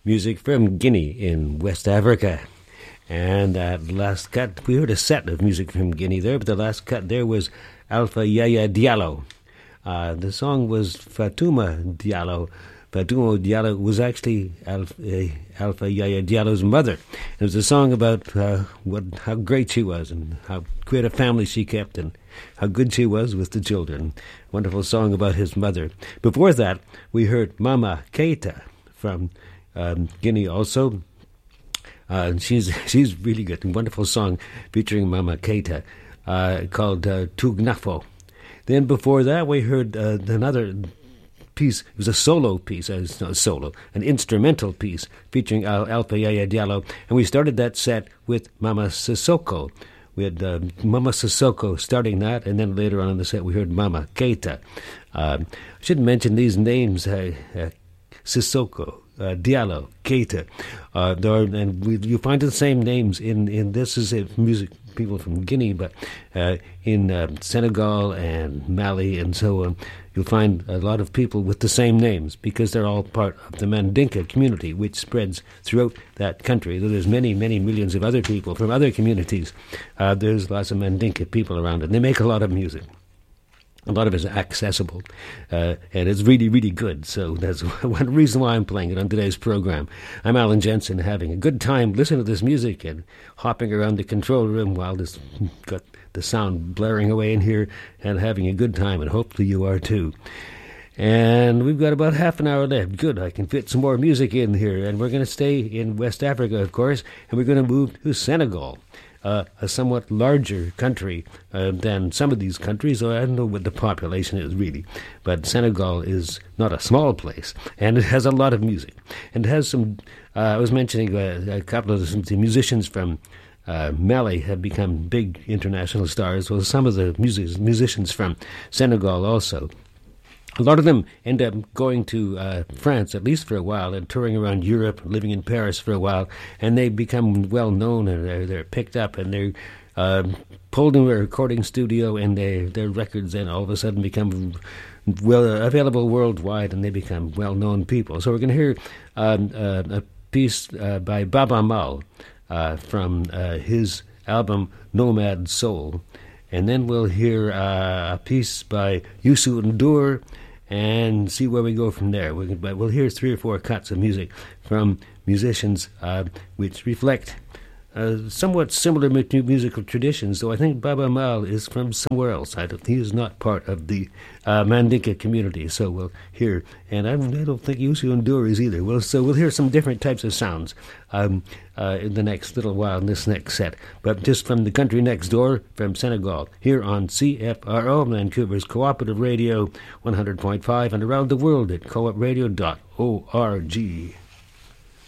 music from Guinea in West Africa. And that last cut, we heard a set of music from Guinea there, but the last cut there was Alpha Yaya Diallo. The song was Fatouma Diallo. Fatouma Diallo was actually Alpha Yaya Diallo's mother. It was a song about how great she was and how great a family she kept and how good she was with the children. Wonderful song about his mother. Before that, we heard Mama Keita from Guinea also. She's really good. A wonderful song featuring Mama Keita called Tugnafo. Then before that, we heard another piece. It was a solo piece. It's not a solo, an instrumental piece featuring Alpha Yaya Diallo. And we started that set with Mama Sissoko. We had Mama Sissoko starting that, and then later on in the set we heard Mama Keita. I should mention these names, Sissoko, Diallo, Keita. You find the same names in this is music people from Guinea, but in Senegal and Mali and so on, you'll find a lot of people with the same names because they're all part of the Mandinka community, which spreads throughout that country. Though there's many, many millions of other people from other communities, there's lots of Mandinka people around, and they make a lot of music. A lot of it is accessible, and it's really, really good. So that's one reason why I'm playing it on today's program. I'm Alan Jensen, having a good time listening to this music and hopping around the control room while this got the sound blaring away in here and having a good time, and hopefully you are too. And we've got about half an hour left. Good, I can fit some more music in here. And we're going to stay in West Africa, of course, and we're going to move to Senegal. A somewhat larger country than some of these countries. I don't know what the population is really, but Senegal is not a small place, and it has a lot of music. And it has some, I was mentioning a couple of the musicians from Mali have become big international stars. Well, some of the musicians from Senegal also. A lot of them end up going to France, at least for a while, and touring around Europe, living in Paris for a while, and they become well known, and they're picked up, and they're pulled into a recording studio, and their records then all of a sudden become available worldwide, and they become well-known people. So we're going to hear a piece by Baba Mal from his album Nomad Soul. And then we'll hear a piece by Youssou N'Dour and see where we go from there. We'll hear 3 or 4 cuts of music from musicians which reflect somewhat similar musical traditions, though I think Baba Mal is from somewhere else. He is not part of the Mandinka community, so we'll hear. And I don't think Youssou N'Dour is either. So we'll hear some different types of sounds in the next little while in this next set. But just from the country next door, from Senegal, here on CFRO, Vancouver's Cooperative Radio 100.5, and around the world at coopradio.org.